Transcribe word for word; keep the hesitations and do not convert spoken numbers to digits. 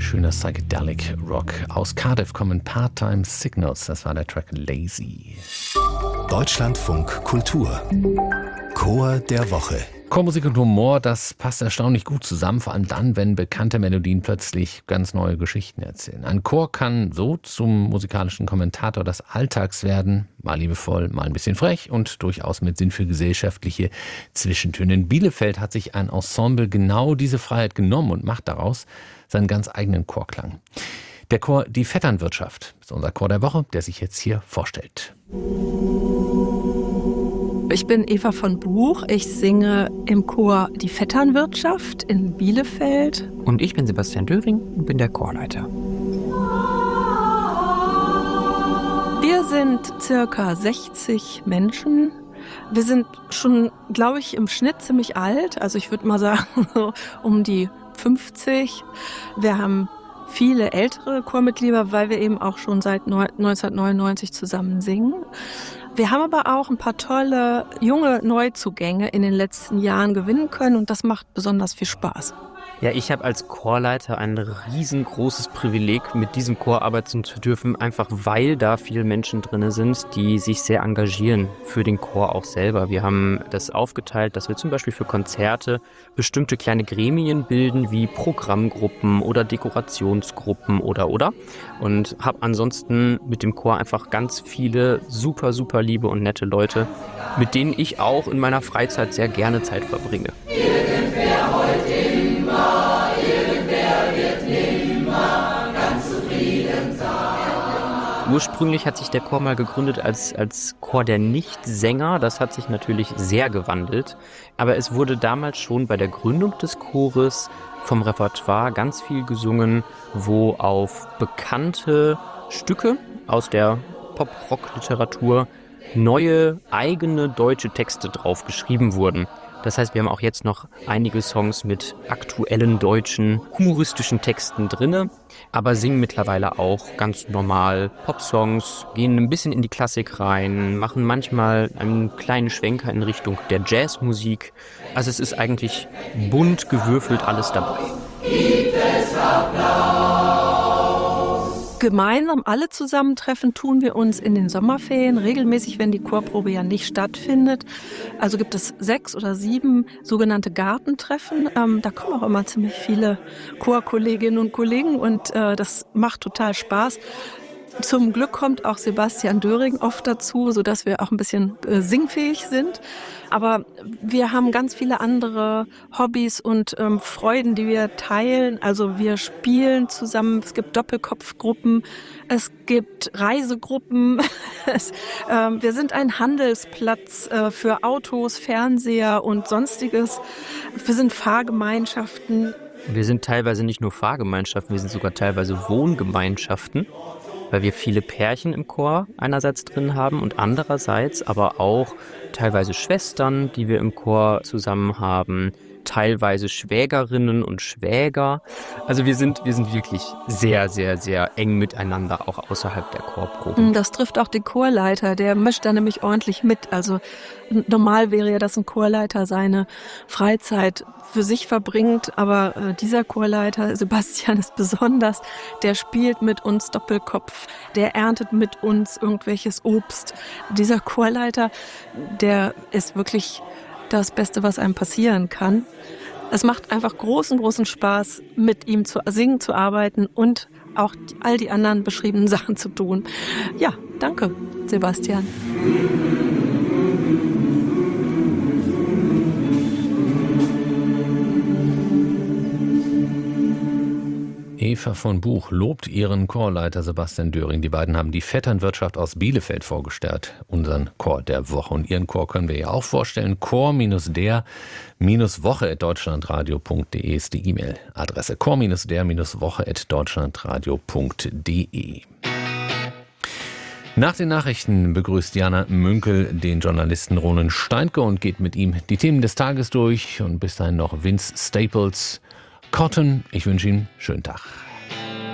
schöner Psychedelic Rock. Aus Cardiff kommen Part-Time Signals. Das war der Track Lazy. Deutschlandfunk Kultur. Chor der Woche. Chormusik und Humor, das passt erstaunlich gut zusammen, vor allem dann, wenn bekannte Melodien plötzlich ganz neue Geschichten erzählen. Ein Chor kann so zum musikalischen Kommentator des Alltags werden, mal liebevoll, mal ein bisschen frech und durchaus mit Sinn für gesellschaftliche Zwischentöne. In Bielefeld hat sich ein Ensemble genau diese Freiheit genommen und macht daraus seinen ganz eigenen Chorklang. Der Chor Die Vetternwirtschaft ist unser Chor der Woche, der sich jetzt hier vorstellt. Ich bin Eva von Buch. Ich singe im Chor Die Vetternwirtschaft in Bielefeld. Und ich bin Sebastian Döring und bin der Chorleiter. Wir sind circa sechzig Menschen. Wir sind schon, glaube ich, im Schnitt ziemlich alt. Also ich würde mal sagen, so um die fünfzig. Wir haben viele ältere Chormitglieder, weil wir eben auch schon seit neunzehnhundertneunundneunzig zusammen singen. Wir haben aber auch ein paar tolle junge Neuzugänge in den letzten Jahren gewinnen können und das macht besonders viel Spaß. Ja, ich habe als Chorleiter ein riesengroßes Privileg, mit diesem Chor arbeiten zu dürfen, einfach weil da viele Menschen drin sind, die sich sehr engagieren für den Chor auch selber. Wir haben das aufgeteilt, dass wir zum Beispiel für Konzerte bestimmte kleine Gremien bilden, wie Programmgruppen oder Dekorationsgruppen oder oder. Und habe ansonsten mit dem Chor einfach ganz viele super, super liebe und nette Leute, mit denen ich auch in meiner Freizeit sehr gerne Zeit verbringe. Irgendwer heute immer, irgendwer wird nimmer ganz zufrieden sein. Ursprünglich hat sich der Chor mal gegründet als, als Chor der Nichtsänger. Das hat sich natürlich sehr gewandelt. Aber es wurde damals schon bei der Gründung des Chores vom Repertoire ganz viel gesungen, wo auf bekannte Stücke aus der Pop-Rock-Literatur neue eigene deutsche Texte drauf geschrieben wurden. Das heißt, wir haben auch jetzt noch einige Songs mit aktuellen deutschen humoristischen Texten drinne, aber singen mittlerweile auch ganz normal Popsongs, gehen ein bisschen in die Klassik rein, machen manchmal einen kleinen Schwenker in Richtung der Jazzmusik. Also es ist eigentlich bunt gewürfelt alles dabei. Gibt es Applaus? Gemeinsam alle zusammentreffen tun wir uns in den Sommerferien regelmäßig, wenn die Chorprobe ja nicht stattfindet. Also gibt es sechs oder sieben sogenannte Gartentreffen. Ähm, da kommen auch immer ziemlich viele Chorkolleginnen und Kollegen und äh, das macht total Spaß. Zum Glück kommt auch Sebastian Döring oft dazu, sodass wir auch ein bisschen äh, singfähig sind. Aber wir haben ganz viele andere Hobbys und ähm, Freuden, die wir teilen. Also wir spielen zusammen, es gibt Doppelkopfgruppen, es gibt Reisegruppen. es, äh, wir sind ein Handelsplatz äh, für Autos, Fernseher und Sonstiges. Wir sind Fahrgemeinschaften. Wir sind teilweise nicht nur Fahrgemeinschaften, wir sind sogar teilweise Wohngemeinschaften, weil wir viele Pärchen im Chor einerseits drin haben und andererseits aber auch teilweise Schwestern, die wir im Chor zusammen haben, teilweise Schwägerinnen und Schwäger. Also wir sind, wir sind wirklich sehr, sehr, sehr eng miteinander, auch außerhalb der Chorproben. Das trifft auch den Chorleiter, der mischt da nämlich ordentlich mit. Also normal wäre ja, dass ein Chorleiter seine Freizeit für sich verbringt, aber äh, dieser Chorleiter, Sebastian, ist besonders. Der spielt mit uns Doppelkopf, der erntet mit uns irgendwelches Obst. Dieser Chorleiter, der ist wirklich das Beste, was einem passieren kann. Es macht einfach großen, großen Spaß, mit ihm zu singen, zu arbeiten und auch die, all die anderen beschriebenen Sachen zu tun. Ja, danke, Sebastian. Eva von Buch lobt ihren Chorleiter Sebastian Döring. Die beiden haben die Vetternwirtschaft aus Bielefeld vorgestellt, unseren Chor der Woche. Und ihren Chor können wir ja auch vorstellen. chor-der-woche at deutschlandradio punkt de ist die E-Mail-Adresse. chor-der-woche at deutschlandradio punkt de. Nach den Nachrichten begrüßt Jana Münkel den Journalisten Ronen Steinke und geht mit ihm die Themen des Tages durch. Und bis dahin noch Vince Staples, Cotton. Ich wünsche Ihnen einen schönen Tag.